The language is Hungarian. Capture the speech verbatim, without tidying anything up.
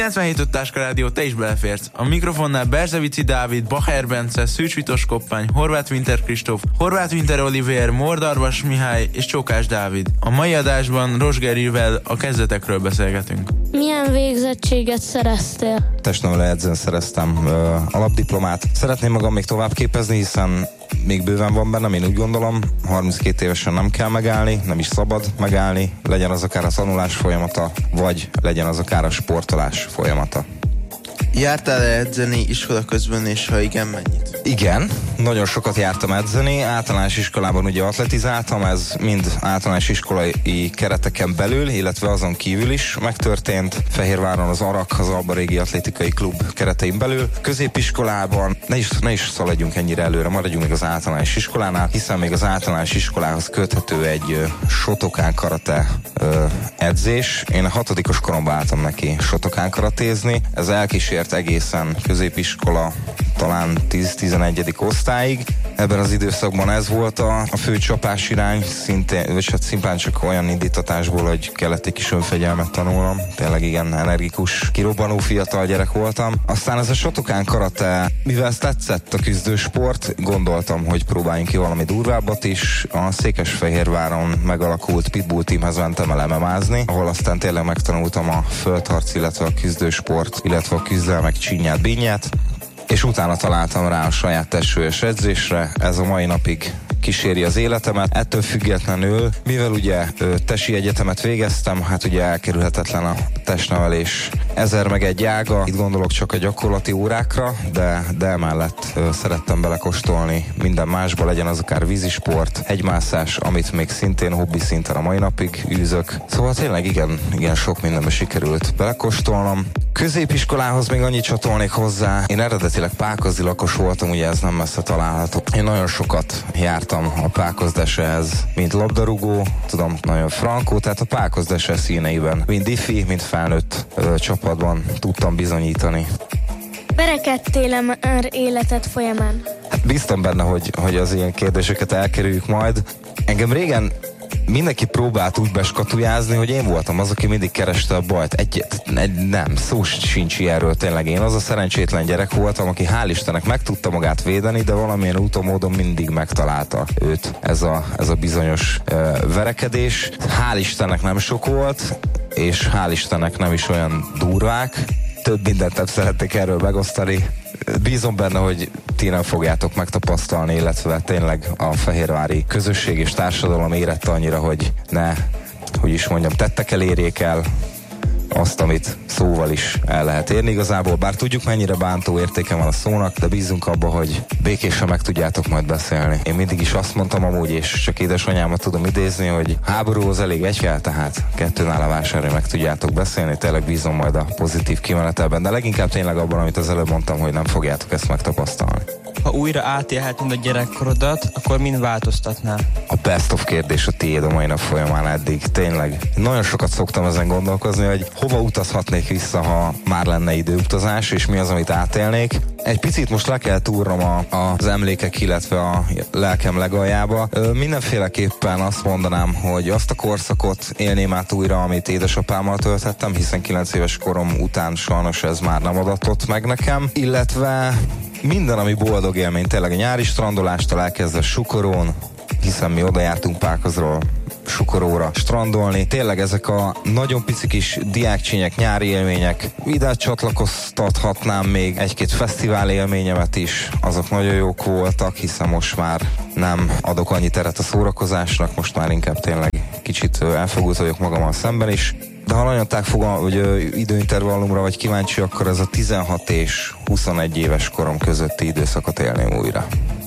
kilencvenhét öt Táska Rádió, te is beleférsz. A mikrofonnál Berzevici Dávid, Bacher Bence, Szűcs Vitos Koppány, Horváth Winter Kristóf, Horváth Winter Olivér, Mordarvas Mihály és Csókás Dávid. A mai adásban Rozsgerivel a kezdetekről beszélgetünk. Milyen végzettséget szereztél? Testnevelő edzőn szereztem ö, alapdiplomát. Szeretném magam még tovább képezni, hiszen még bőven van bennem, én úgy gondolom, harminckét évesen nem kell megállni, nem is szabad megállni, legyen az akár a tanulás folyamata, vagy legyen az akár a sportolás folyamata. Jártál-e edzeni iskola közben, és ha igen, mennyit? Igen, nagyon sokat jártam edzeni, általános iskolában ugye atletizáltam, ez mind általános iskolai kereteken belül, illetve azon kívül is megtörtént. Fehérváron az Arak, az Alba Régi Atlétikai Klub keretein belül. Középiskolában ne is, ne is szaladjunk ennyire előre, maradjunk még az általános iskolánál, hiszen még az általános iskolához köthető egy uh, Shotokan karate uh, edzés. Én a hatodikos koromban álltam neki Shotokan karatézni, ez elkísért egészen középiskola, talán tíz-tizenegyedik osztályig. Ebben az időszakban ez volt a, a fő csapás irány, szintén, vagy hát szimplán csak olyan indítatásból, hogy kellett egy kis önfegyelmet tanulnom. Tényleg igen energikus, kirobbanó fiatal gyerek voltam. Aztán ez a Shotokan karate, mivel ezt tetszett a küzdősport, gondoltam, hogy próbáljunk ki valami durvábbat is. A Székesfehérváron megalakult Pitbull teamhez mentem el em em á-zni, ahol aztán tényleg megtanultam a földharc, illetve a küzdősport, illetve a küzdelmek csinyát, bínyát. És utána találtam rá a saját testsúlyos edzésre, ez a mai napig kíséri az életemet. Ettől függetlenül, mivel ugye tesi egyetemet végeztem, hát ugye elkerülhetetlen a testnevelés ezer meg egy ága. Itt gondolok csak a gyakorlati órákra, de, de emellett ö, szerettem belekóstolni minden másba, legyen az akár vízisport, hegymászás, amit még szintén hobbi szinten a mai napig űzök. Szóval tényleg igen, igen sok mindenbe sikerült belekóstolnom. Középiskolához még annyit csatolnék hozzá. Én eredetileg pákozi lakos voltam, ugye ez nem messze található. Én nagyon sokat jártam a Pákozdessehez, mint labdarúgó, tudom, nagyon frankó, tehát a Pákozdesse színeiben, mind ifi, mind felnőtt ö, csapatban tudtam bizonyítani. Verekedtél-e már életed folyamán? Hát biztos benne, hogy, hogy az ilyen kérdéseket elkerüljük majd. Engem régen mindenki próbált úgy beskatujázni, hogy én voltam az, aki mindig kereste a bajt. Egyet, egy, nem, szó sincs ilyenről tényleg. Én az a szerencsétlen gyerek voltam, aki hál' Istennek meg tudta magát védeni, de valamilyen úton módon mindig megtalálta őt ez a, ez a bizonyos uh, verekedés. Hál' Istennek nem sok volt, és hál' Istennek nem is olyan durvák. Több mindent nem szeretnék erről megosztani. Bízom benne, hogy ti nem fogjátok megtapasztalni, illetve tényleg a fehérvári közösség és társadalom érette annyira, hogy ne, hogy is mondjam, tettekkel érjék el azt, amit szóval is el lehet érni igazából, bár tudjuk, mennyire bántó értéke van a szónak, de bízunk abba, hogy békésen meg tudjátok majd beszélni. Én mindig is azt mondtam amúgy, és csak édesanyámat tudom idézni, hogy háborúhoz elég egy kell, tehát kettőn áll a vásárra, meg tudjátok beszélni, tényleg bízom majd a pozitív kimenetelben, de leginkább tényleg abban, amit az előbb mondtam, hogy nem fogjátok ezt megtapasztalni. Ha újra átélhetnéd a gyerekkorodat, akkor mind változtatnál? A best of kérdés a tiéd a mai nap folyamán eddig. Tényleg. Nagyon sokat szoktam ezen gondolkozni, hogy hova utazhatnék vissza, ha már lenne időutazás, és mi az, amit átélnék. Egy picit most le kell túrnom a, az emlékek, illetve a lelkem legaljába. Ö, mindenféleképpen azt mondanám, hogy azt a korszakot élném át újra, amit édesapámmal töltettem, hiszen kilenc éves korom után sajnos ez már nem adatott meg nekem. Illetve minden, ami boldog élmény, tényleg a nyári strandolástól elkezdve Sukorón, hiszen mi oda jártunk Pákozról Sukoróra strandolni. Tényleg ezek a nagyon pici kis diákcsínyek, nyári élmények. Ide csatlakoztathatnám még egy-két fesztivál élményemet is. Azok nagyon jók voltak, hiszen most már nem adok annyi teret a szórakozásnak, most már inkább tényleg kicsit elfogult vagyok magammal szemben is. De ha nagyon tágfogal, vagy ö, időintervallumra vagy kíváncsi, akkor ez a tizenhat és huszonegy éves korom közötti időszakot élném újra.